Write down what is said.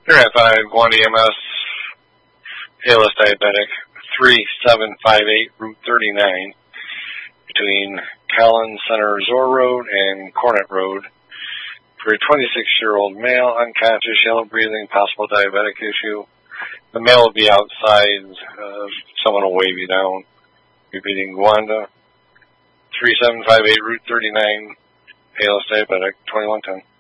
You're at 51 EMS, ALS diabetic, 3758 Route 39, between Collins Center Resort Road and Cornet Road, for a 26-year-old male, unconscious, yellow breathing, possible diabetic issue. The male will be outside. Someone will wave you down. Repeating, Wanda, 3758 Route 39, ALS diabetic, 2110.